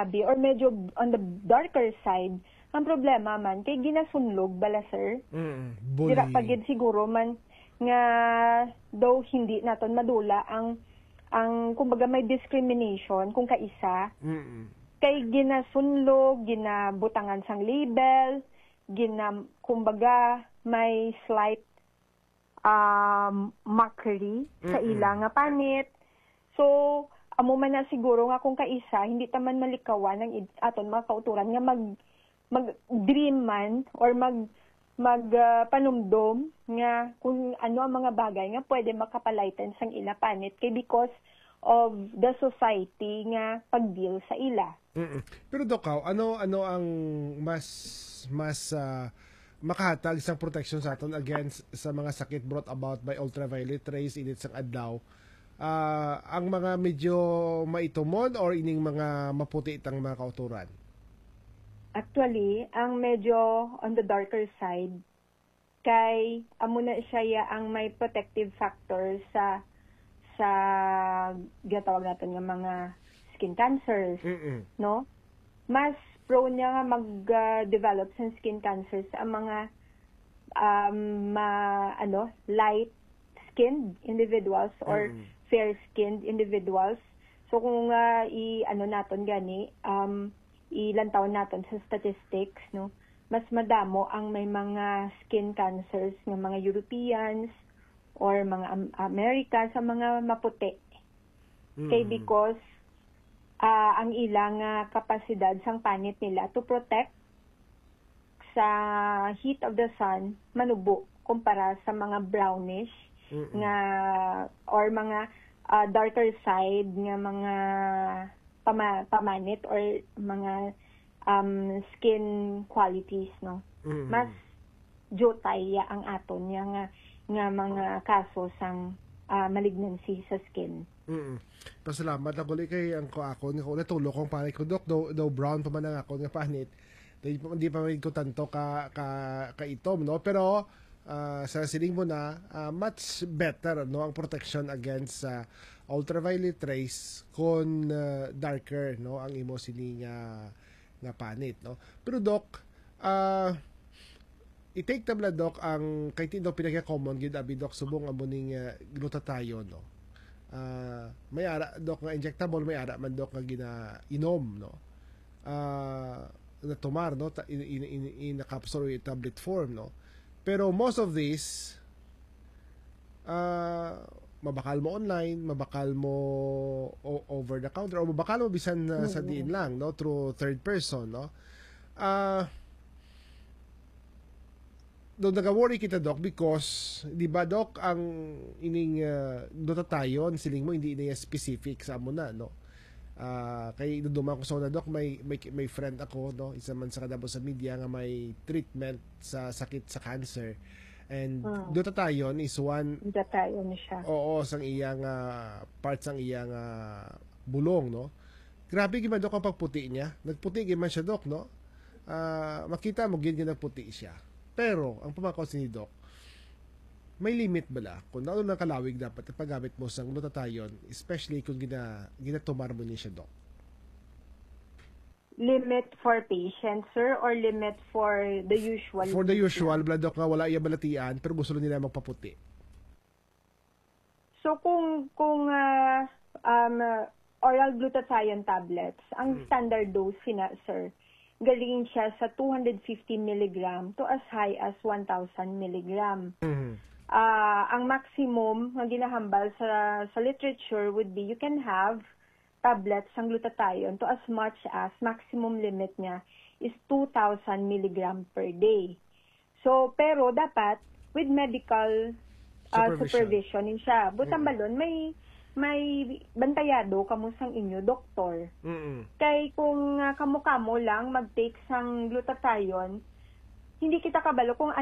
labi or medyo on the darker side, ang problema man kay ginasunlog bala sir. Dira pagid siguro man nga daw hindi naton madula ang kumbaga may discrimination kung kaisa. Kay ginasunlog, ginabutangan sang label, kumbaga may slight mockery sa ilang nga panit. So, amo man na siguro nga kung kaisa, hindi taman malikawan ng aton mga kauturan nga mag-dream man or panumdom nga kung ano ang mga bagay nga pwede makapalitan sang ila panit kay because of the society nga pag-deal sa ila. Pero Doc, ano ang mas makahatag isang protection sa aton against sa mga sakit brought about by ultraviolet rays init sang adlaw? Ang mga medyo maitumon or ining mga maputi itang mga kauturan? Actually, ang medyo on the darker side kay amo na siya ang may protective factor sa gatawag natin ng mga skin cancers, no? Mas prone niya nga mag-develop sa skin cancers ang mga light-skinned individuals or fair-skinned individuals. So kung naton gani, ilantaw naton sa statistics, no? Mas madamo ang may mga skin cancers ng mga Europeans or mga Americans sa mga maputi. Kay because ang ilang kapasidad sang panit nila to protect sa heat of the sun manubo kumpara sa mga brownish nga or mga darker side nga mga pamanit or mga skin qualities, no? Mas jotay ang aton nga mga kaso sang malignancy sa skin. Pasalamat ako kay ang ako natulo kong panit ko Doc daw brown pa man ang ako nga panit. Hindi pa man ko tanto ka itom, no? Pero sa siling mo na much better, no, ang protection against ultraviolet rays kung darker, no, ang imo sini nga panit, no? Pero Doc, i-take tabla Doc ang kay tindo pinaka-common gid abi Doc subong amo ning glutathione, no? May ara Doc nga injectable, may ara man Doc nga ginainom, no? Na tumar, no, in a capsule or tablet form, no? Pero most of this mabakal mo online, mabakal mo over the counter, o mabakal mo bisan sa diin lang, no, through third person, no? Doon nag-worry kita Doc because di ba Doc ang ining glutathione siling mo hindi niya specific sa amo na, no? Kay duduman ko sa Doc, may friend ako, no, isa man sa kadabo sa media nga may treatment sa sakit sa cancer, and glutathione is one glutathione siya. Oo, sang iyang parts ang iyang bulong, no? Grabe gyud man Doc ang pagputi niya, nagputi gyud man siya Doc, no? Makita mo gyud nga nagputi siya. Pero ang pamakaw ni Doc, may limit bala kung ano lang kalawig dapat at paggamit mo sa glutathione, especially kung ginatumar mo niya siya Doc. Limit for patients, sir, or limit for the usual? For the usual, bala Doc, nga wala iya balatian pero gusto nila magpaputi. So kung oral glutathione tablets, ang standard dose sina, sir, galing siya sa 250 mg to as high as 1,000 mg. Ang maximum na ginahambal sa literature would be you can have tablets ng glutathione to as much as maximum limit niya is 2,000 mg per day. So, pero dapat with medical supervision siya. Butang balon, may bantayado kamo sang inyo doktor. Kay kung kamo lang mag-take sang glutathione, hindi kita kabalo kung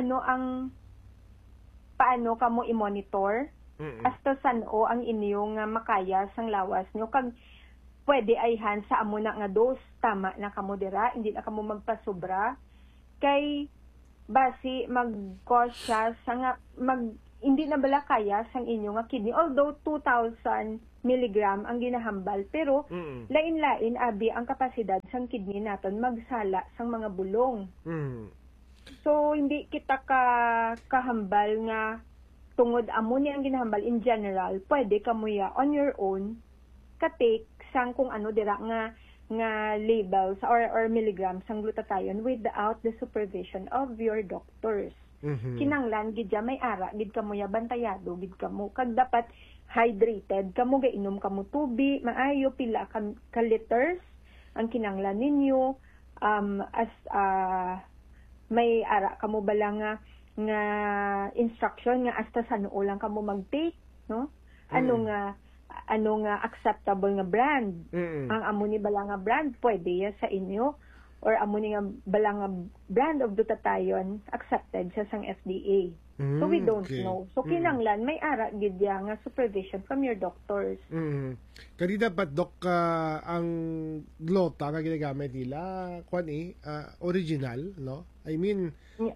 paano kamo i-monitor hasta saan ang inyong makaya sang lawas nyo. Kag pwede ayhan sa amo na nga dose, tama na kamo dira, hindi na kamo magpasobra. Kay basi mag-cause siya sa nga hindi na bala kaya sang inyo nga kidney. Although 2,000 milligram ang ginahambal, pero lain-lain abi ang kapasidad sang kidney naton magsala sang mga bulong. So hindi kita kahambal nga tungod amo ni ang ginahambal in general, pwede kamuya on your own ka-take sang kung ano dira nga labels or milligrams sang glutathione without the supervision of your doctors. Kinanglan gid ya may ara gid kamo ya bantayado gid kamo kag dapat hydrated kamo gainom kamo tubig maayo pila ka liters ang kinanglan ninyo as may ara kamo bala nga instruction nga hasta sa noo lang kamo mag-take, no? Ano nga acceptable nga brand. Ang amo ni bala nga brand pwede ya sa inyo or amo ni nga bala nga brand of glutathione accepted sa sang FDA. So we don't know. So kinanglan may ara gid ya nga supervision from your doctors. Kani dapat dok ang glota nga ginagamit nila original, no? I mean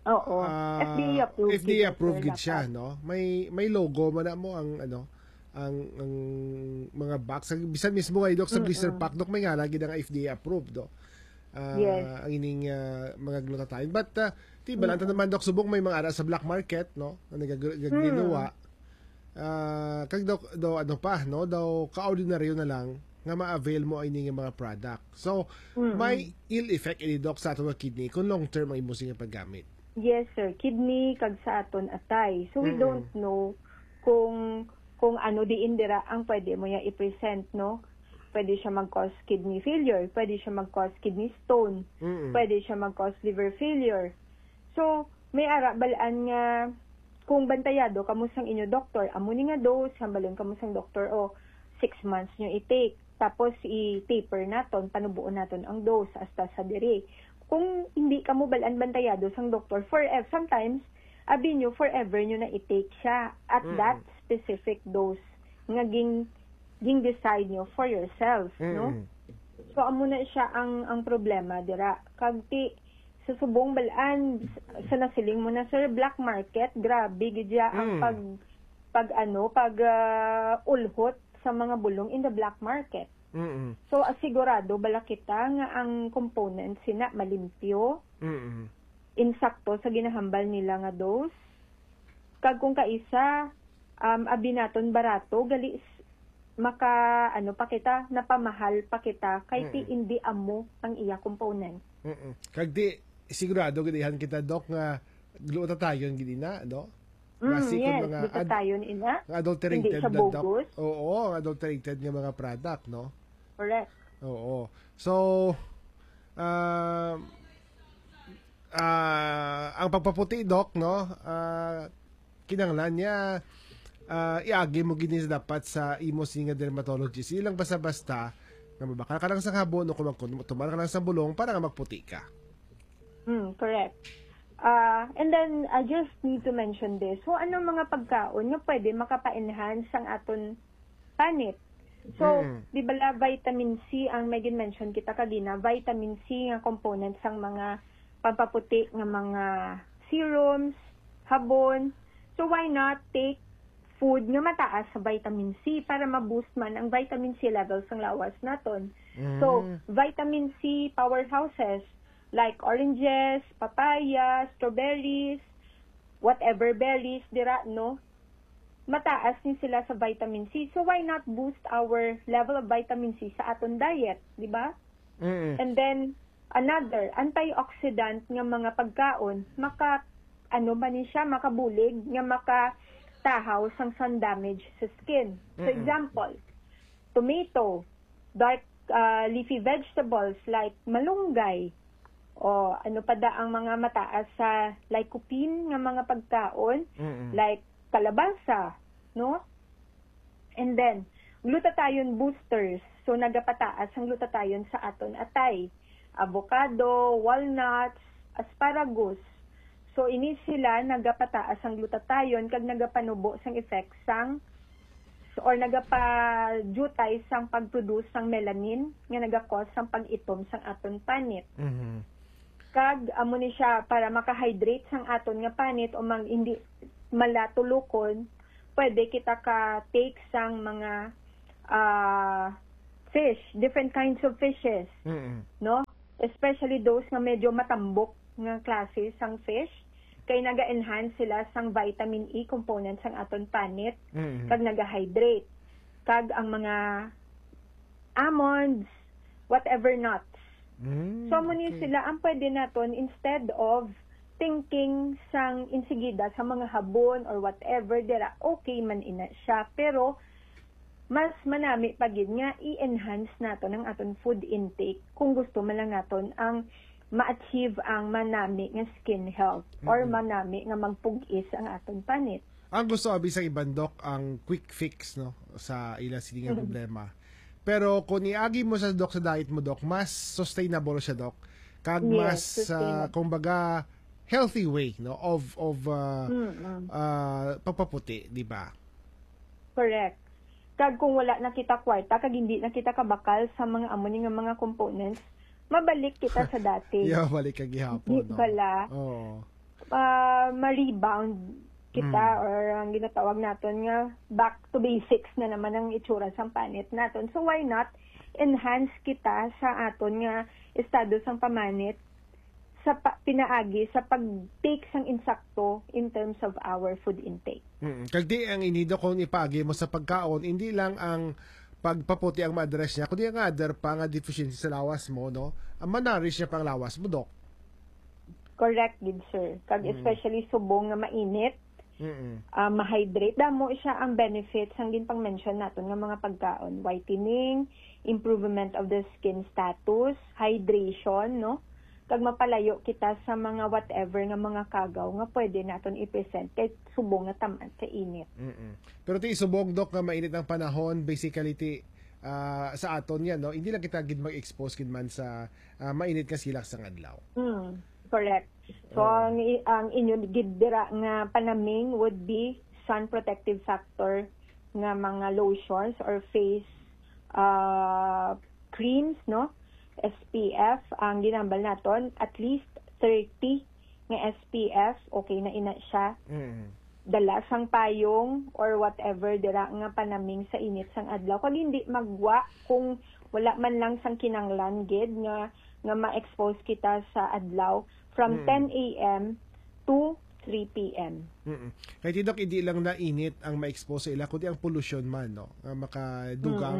FDA approved gid siya, no? May logo man na mo ang ang mga box bisan mismo ay dok sa blister pack dok may ngala gid ang FDA approved do. Ang ining mga glutathione. But di balanta naman dok subong may mga ara sa black market, no? Na nagagawa. Kag daw ano pa, no? Daw ka-ordinaryo na lang nga ma-avail mo ay ining mga product. So, may ill effect ini dok sa aton kidney kung long term ang imong nga paggamit. Yes, sir. Kidney kag sa aton atay. So we don't know kung ano di indira ang pwede mo ya i-present, no? Pwede siya mag-cause kidney failure, pwede siya mag-cause kidney stone, pwede siya mag-cause liver failure. So, may ara balaan nga kung bantayado kamo sang inyo doktor, amo ni nga dose, hambalon kamo sang doktor 6 months nyo i-take. Tapos i-taper naton, panubuon naton ang dose hasta sa diri. Kung hindi kamo balaan bantayado sang doktor, forever, sometimes abi nyo forever nyo na i-take siya at that specific dose nga ging decide nyo for yourself, no? So amo na siya ang problema dira. Kag sa subong balaan sa nasiling mo na sir black market, grabe gid ang pag ulhot sa mga bulong in the black market. So asigurado bala kita nga ang components sina malimpyo, insakto sa ginahambal nila nga dose. Kag kung kaisa abi naton barato gali maka pa kita napamahal pa kita kay ti hindi amo ang iya component. Kag di sigurado gidihan kita dok nga glutathione gid na, no? Yes, glutathione ina. Adulterated hindi siya bogus. Oo, adulterated nga mga product, no? Correct. Oo. So ang pagpaputi dok, no? Kinanglan niya iagi mo ginis dapat sa imo singa dermatologist. Ilang basta-basta nga mabakal ka lang sa habon o tumal ka lang sa bulong para nga magputi ka. Correct. And then I just need to mention this. So ano mga pagkaon nga pwede makapa-enhance ang aton panit? So, di bala vitamin C ang may mention kita kagina, vitamin C nga component sang mga pampaputi nga mga serums, habon. So why not take food nga mataas sa vitamin C para ma-boost man ang vitamin C levels ng lawas naton. So, vitamin C powerhouses like oranges, papaya, strawberries, whatever berries dira, no? Mataas ni sila sa vitamin C. So, why not boost our level of vitamin C sa aton diet, di ba? And then, another, antioxidant nga mga pagkaon, makabulig, nga makatahaw sang sun damage sa skin. For example, tomato, dark leafy vegetables like malunggay, o ang mga mataas sa lycopene nga mga pagkaon, like kalabasa, no? And then, glutathione boosters. So, nagapataas ang glutathione sa aton atay. Avocado, walnuts, asparagus. So, ini sila nagapataas ang glutathione kag nagapanubo sang effect sang or nagapa-jutay sang pag-produce sang melanin nga nagakos sang pag-itom sang aton panit. Kag amo ni siya para maka-hydrate sang aton nga panit o hindi malatulokon, pwede kita ka take sang mga fish, different kinds of fishes, no? Especially those nga medyo matambok nga klase sang fish, kay naga-enhance sila sang vitamin E components sang aton panit, kag naga-hydrate. Kag ang mga almonds, whatever nuts. So muni sila ang pwede naton instead of thinking sang insigida sa mga habon or whatever, dira okay man ina siya, pero mas manami pagid nga i-enhance naton ang aton food intake kung gusto man lang naton ang ma-achieve ang manami nga skin health or manami nga magpugis ang aton panit. Ang gusto abi sa ibang dok ang quick fix no sa ila sini nga problema. Pero kung iagi mo sa dok sa diet mo dok, mas sustainable siya dok. Kag mas kumbaga healthy way no of pagpaputi, di ba? Correct. Kag kung wala na kita kwarta, kag hindi na kita kabakal sa mga amon nga mga components, mabalik kita sa dati. Yeah, balik kag gihapon. Di bala? Oo. Ma-rebound kita or ang ginatawag natin nga back to basics na naman ang itsura sa panit natin. So why not enhance kita sa aton nga estado sang pamanit sa pinaagi sa pag-take sang insakto in terms of our food intake. Kag di ang inido kung ipaagi mo sa pagkaon, hindi lang ang pagpaputi ang ma-address niya, kundi ang other pa nga deficiency sa lawas mo, no? Ang manarish niya pang lawas mo, dok. Correct, good sir. Kag especially subong nga mainit, ma-hydrate. Damo siya ang benefits ang ginpang mention natin ng mga pagkaon. Whitening, improvement of the skin status, hydration, no? Kag mapalayo kita sa mga whatever nga mga kagaw nga pwede naton i-present kay subong nga taman sa init. Pero ti subong dok nga mainit ang panahon, basically ti sa aton yan, no? Hindi lang kita gid mag-expose gid man sa mainit nga silak sang adlaw. Correct. So ang inyo gid dira nga panaming would be sun protective factor nga mga lotions or face creams, no? SPF ang ginambal naton at least 30 nga SPF, okay na ina siya. Dala sang payong or whatever dira nga panaming sa init sang adlaw. Kung hindi magwa kung wala man lang sang kinanglan gid nga ma-expose kita sa adlaw from 10 a.m. to 3 p.m. Kaya tidok hindi lang na init ang ma-expose sa ila kundi ang pollution man, no? Nga makadugang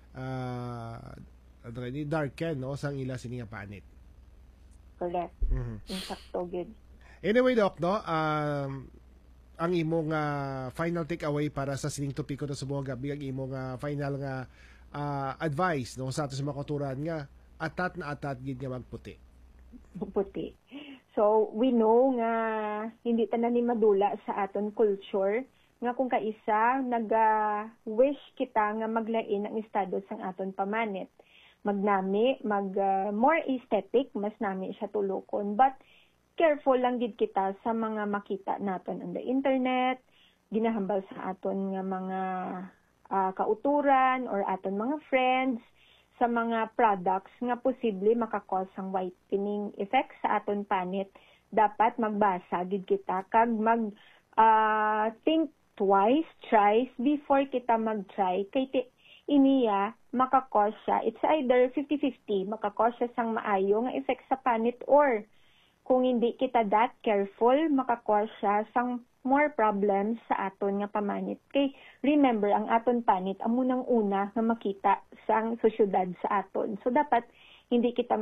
darken, no? Sang ila sini nga panit. Correct. Insakto gid. Anyway, dok, no? Ang imong final takeaway para sa sining topiko na subong gabi, ang imong final nga advice, no? Sa ato sa mga kauturan nga atat na atat gid nga magputi. Puti. So, we know nga hindi tanan ni madula sa aton culture nga kung kaisa nag-wish kita nga maglain ang estado sang aton pamanit. Magnami, more aesthetic, mas nami siya tulokon. But careful lang gid kita sa mga makita naton on the internet, ginahambal sa aton nga mga kauturan or aton mga friends, sa mga products nga posible makakause ang whitening effect sa aton panit. Dapat magbasa gid kita kag think twice, thrice before kita mag-try kay iniya makakause siya. It's either 50-50, makakause siya sang maayo nga effect sa panit or kung hindi kita that careful, makakause siya sang more problems sa aton nga pamanit. Kay remember, ang aton panit amo nang una nga makita sang sosyudad sa aton. So dapat hindi kita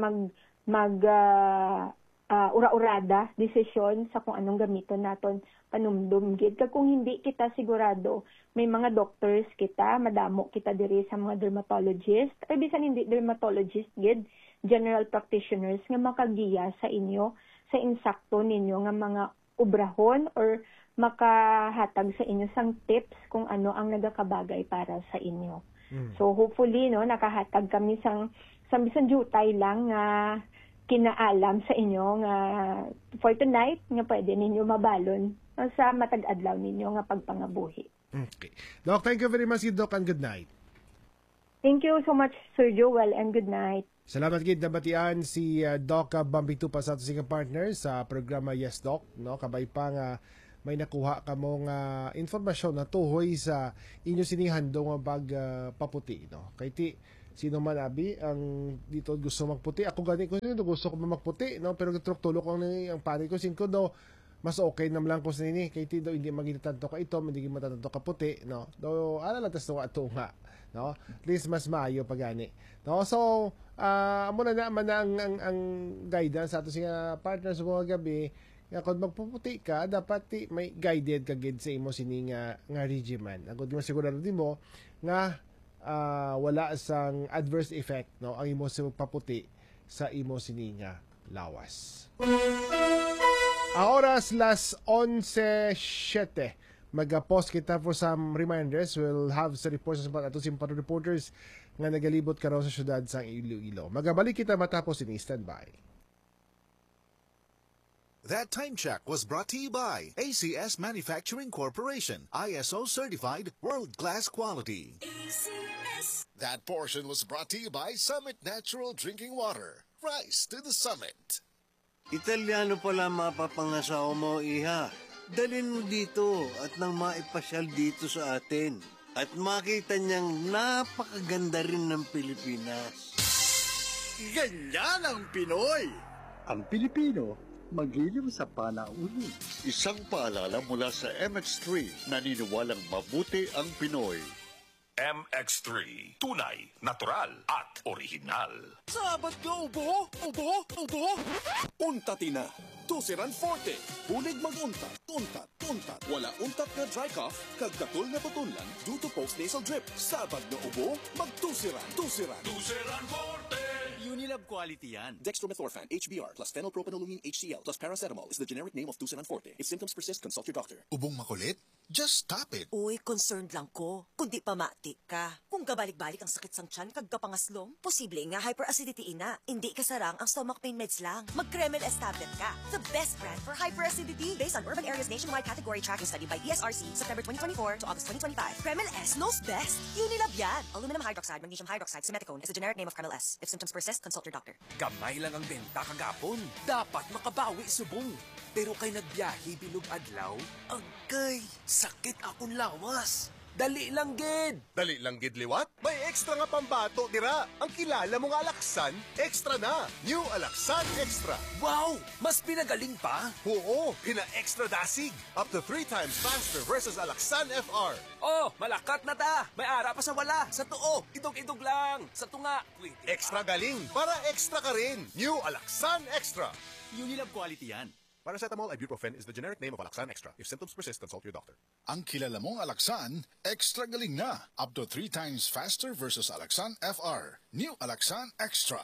ura-urada desisyon sa kung anong gamiton naton panumdum gid. Kag kung hindi kita sigurado, may mga doctors kita, madamo kita diri sa mga dermatologist, ay bisan hindi dermatologist gid, general practitioners nga makagiya sa inyo sa insakto ninyo nga mga ubrahon or makahatag sa inyo sang tips kung ano ang nagakabagay para sa inyo. So hopefully no nakahatag kami sang bisan jutay lang nga kinaalam sa inyo nga for tonight nga pwede ninyo mabalon sa matag adlaw ninyo nga pagpangabuhi. Okay. Doc, thank you very much, Doc, and good night. Thank you so much, Sir Joel, and good night. Salamat gid nabatian si Doc Bambito pa sa ato sing partner sa programa Yes Doc, no? Kabay pa nga may nakuha kamong informasyon na tuhoy sa inyo sinihandong pagpaputi, no? Kay ti sino man abi ang dito gusto magputi, ako gani ko gusto ko magputi, no? Pero tulok ko ang pare ko sin ko do mas okay nam lang ko sa nini kay ti do hindi magitanto ka ito, hindi matanto ka puti, no? Do ala lang tas ato nga, no? At least mas maayo pagani, no? So amo na naman ang guidance sa ato siya partner sa mga gabi nga kung magpuputi ka dapat may guided ka gid sa imo sini nga regimen. Ako di masigurado di mo nga wala sang adverse effect, no, ang imo sa pagpaputi sa imo sini nga lawas. Oras las 11:07. Mag-post kita for some reminders. We'll have sa reports sa ato simpano reporters nga nagalibot karon sa syudad sa Iloilo. Magabalik kita matapos ini, standby. That time check was brought to you by ACS Manufacturing Corporation, ISO certified world-class quality. ACS. That portion was brought to you by Summit Natural Drinking Water. Rise to the summit. Italiano pala mapapangasawa mo, Iha. Dalhin mo dito at nang maipasyal dito sa atin. At makita niyang napakaganda rin ng Pilipinas. Ganyan ang Pinoy! Ang Pilipino, magiliw sa panaunin. Isang paalala mula sa MX3, naniniwalang mabuti ang Pinoy. MX3, tunay, natural at original. Sabat nga ubo, ubo, ubo. Untat ina, tusiran forte. Bulig maguntat, tuntat, tuntat. Wala untat nga dry cough, kagdatul nga tutulan due to post-nasal drip. Sabat nga ubo, magtusiran, tusiran. Tusiran forte! Unilab quality yan. Dextromethorphan, HBr, plus phenylpropanolamine HCl, plus paracetamol is the generic name of Tusiran Forte. If symptoms persist, consult your doctor. Ubong makulit? Just stop it. Uy, concerned lang ko. Kundi pamati ka. Kung gabalik-balik ang sakit sang tiyan, kaggapangaslom, posible nga hyperacidity ina. Hindi ka sarang ang stomach pain meds lang. Mag-Kremel S tablet ka. The best brand for hyperacidity. Based on Urban Area's nationwide category tracking study by ESRC, September 2024 to August 2025. Kremel S knows best. Unilab yan. Aluminum hydroxide, magnesium hydroxide, simeticone is the generic name of Kremel S. If symptoms persist, consult your doctor. Gamay lang ang benta kagapon. Dapat makabawi subong. Pero kay nagbiyahe bilog adlaw, agay, sakit akong lawas. Dali lang gid. Dali lang gid liwat? May extra nga pambato dira. Ang kilala mong Alaksan, extra na. New Alaksan Extra. Wow, mas pinagaling pa. Oo, pina-extra dasig. Up to 3 times faster versus Alaksan FR. Oh, malakat na ta. May ara pa sa wala. Sa tuo, idog-idog lang. Sa tunga, wait. Extra galing para extra ka rin. New Alaksan Extra. Unilab quality yan. Paracetamol ibuprofen is the generic name of Alaksan Extra. If symptoms persist, consult your doctor. Ang kilala mong Alaksan, extra galing na. Up to 3 times faster versus Alaksan FR. New Alaksan Extra.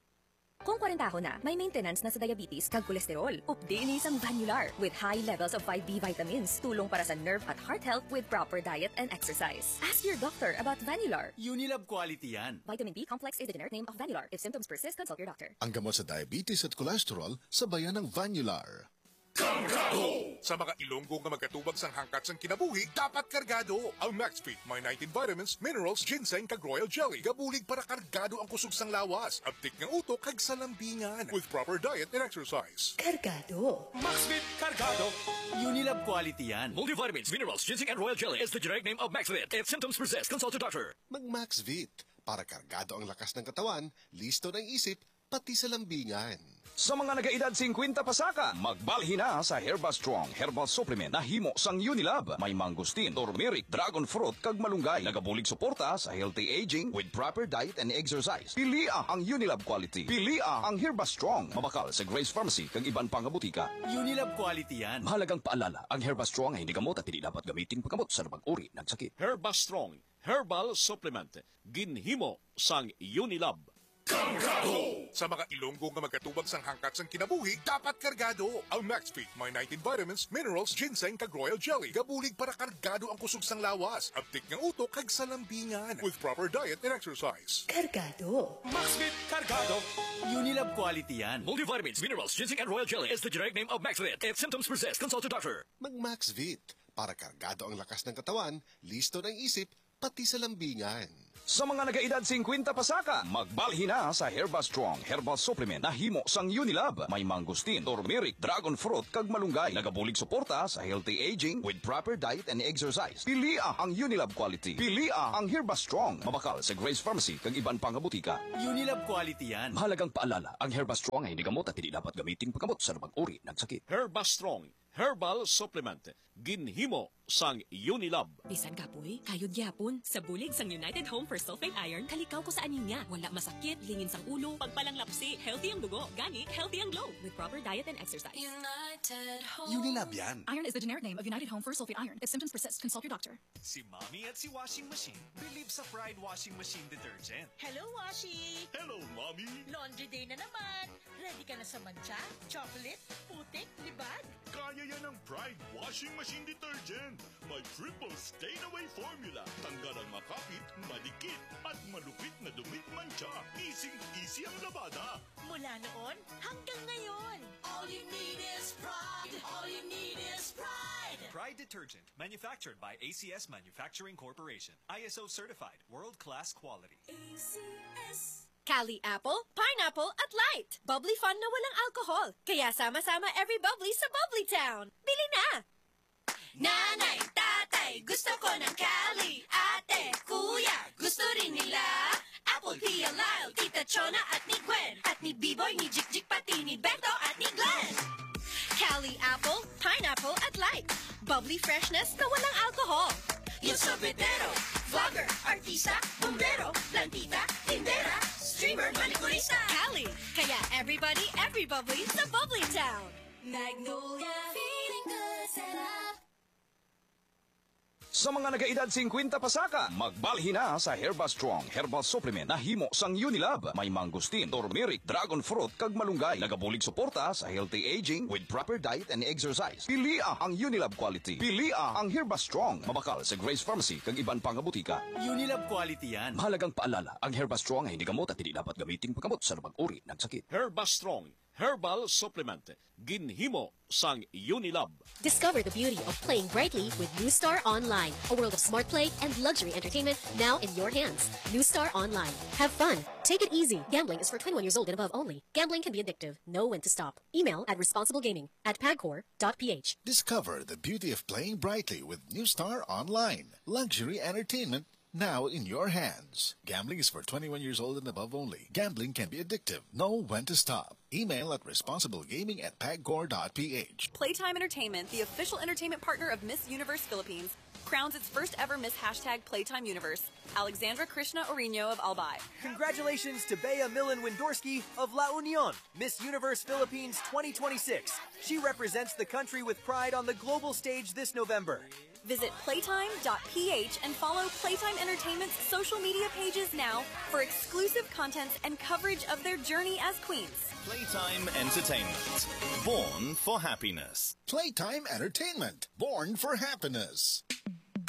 Kung 40 ako na, may maintenance na sa diabetes kag kolesterol. Updi ni isang Vanular with high levels of 5B vitamins. Tulong para sa nerve at heart health with proper diet and exercise. Ask your doctor about Vanular. Unilab quality yan. Vitamin B complex is the generic name of Vanular. If symptoms persist, consult your doctor. Ang gamot sa diabetes at cholesterol, sabayan ng Vanular. Kargado! Sa mga Ilonggo nga magkatubag sang hangkat sang kinabuhi, dapat kargado! Ang MaxFit may 19 vitamins, minerals, ginseng kag royal jelly. Gabulig para kargado ang kusog sang lawas. Abtik nga utok kag salambingan with proper diet and exercise. Kargado! MaxFit Kargado! Unilab quality yan. Multivitamins, minerals, ginseng and royal jelly is the generic name of MaxFit. If symptoms persist, consult your doctor. Mag-MaxVit. Para kargado ang lakas ng katawan, listo ng isip, pati sa lambingan. Sa mga nagaedad 50 pasaka, magbalhi na sa Herba Strong Herbal Supplement na himo sang Unilab. May mangustin, turmeric, dragon fruit, kag malunggay. Nagabulig suporta sa healthy aging with proper diet and exercise. Pilia ang Unilab quality. Pilia ang Herba Strong. Mabakal sa Grace Pharmacy kag iban pang butika. Unilab quality yan. Mahalagang paalala, ang Herba Strong ay hindi gamot at hindi dapat gamitin paggamot sa uri ng sakit. Herba Strong Herbal Supplement. Ginhimo sang Unilab. Kargado! Sa mga Ilonggo nga magkatubag sang hangkat sang kinabuhi, dapat kargado! Ang MaxFit may 19 vitamins, minerals, ginseng kag royal jelly. Gabulig para kargado ang kusog sang lawas. Abtik nga utok kag salambingan with proper diet and exercise. Kargado! MaxFit Kargado! Unilab quality yan. Multivitamins, minerals, ginseng and royal jelly is the generic name of MaxFit. If symptoms persist, consult your doctor. Mag-MaxVit. Para kargado ang lakas ng katawan, listo ng isip, pati sa lambingan. Sa mga nagaedad 50 pasaka, magbalhin na sa Herba Strong Herbal Supplement na himo sang Unilab. May mangustin, turmeric, dragon fruit, kag malunggay. Nagabulig suporta sa healthy aging with proper diet and exercise. Pilia ang Unilab quality. Pilia ang Herba Strong. Mabakal sa Grace Pharmacy kag iban pang butika. Unilab quality yan. Mahalagang paalala, ang Herba Strong ay hindi gamot at hindi dapat gamitin paggamot sa lumang uri ng sakit. Herba Strong Herbal Supplement. Ginhimo sang Unilab. Bisan kapoy, kayod gyapon. Sa bulig sang United Home for Sulfate Iron, kalikaw ko sa anemia. Wala masakit, lingin sang ulo, pagpalang lapsi, healthy ang dugo, gani, healthy ang glow. With proper diet and exercise. United Home. Unilab yan. Iron is the generic name of United Home for Sulfate Iron. If symptoms persist, consult your doctor. Si Mommy at si Washing Machine believe sa Pride Washing Machine Detergent. Hello, Washi! Hello, Mommy! Laundry day na naman. Ready ka na sa mancha, chocolate, putik, libag? Kaya yan ang Pride Washing Machine Detergent. May triple stain-away formula. Tanggal ang makapit, madikit, at malupit na dumit mancha. Easy ang labada. Mula noon hanggang ngayon. All you need is pride. All you need is pride. Pride Detergent, manufactured by ACS Manufacturing Corporation. ISO certified, world-class quality. ACS. Cali Apple, Pineapple at Light. Bubbly fun na walang alcohol. Kaya sama-sama every bubbly sa Bubbly Town. Bili na! Nanay, tatay, gusto ko ng Cali. Ate, kuya, gusto rin nila. Apple, Pia, Lyle, Tita Chona at ni Gwen. At ni B-Boy, ni Jik-Jik, pati ni Beto at ni Glenn. Cali Apple, Pineapple at Light. Bubbly freshness na walang alcohol. Yung sobretero, vlogger, artista, bombero, plantita, tindera, streamer, manikurista. Cali, kaya everybody, every bubbly sa Bubbly Town. Magnolia, feeling good, set up. Sa mga nagaedad 50 pasaka, magbalhin na sa Herba Strong Herbal Supplement na himo sang Unilab. May mangustin, turmeric, dragon fruit, kag malunggay. Nagabulig suporta sa healthy aging with proper diet and exercise. Pilia ang Unilab quality. Pilia ang Herba Strong. Mabakal sa Grace Pharmacy kag iban pang butika. Unilab quality yan. Mahalagang paalala, ang Herba Strong ay hindi gamot at hindi dapat gamitin paggamot sa lumang uri ng sakit. Herba Strong Herbal Supplement. Ginhimo sang Unilab. Discover the beauty of playing brightly with New Star Online, a world of smart play and luxury entertainment now in your hands. New Star Online. Have fun. Take it easy. Gambling is for 21 years old and above only. Gambling can be addictive. Know when to stop. Email at responsiblegaming@pagcor.ph. Discover the beauty of playing brightly with New Star Online. Luxury entertainment now in your hands. Gambling is for 21 years old and above only. Gambling can be addictive. Know when to stop. Email at responsiblegaming@pagcor.ph. Playtime Entertainment, the official entertainment partner of Miss Universe Philippines, crowns its first ever Miss #Playtime Universe, Alexandra Krishna Orino of Albay. Congratulations to Bea Millen Windorski of La Union, Miss Universe Philippines 2026. She represents the country with pride on the global stage this November. Visit playtime.ph and follow Playtime Entertainment's social media pages now for exclusive content and coverage of their journey as queens. Playtime Entertainment. Born for happiness. Playtime Entertainment. Born for happiness.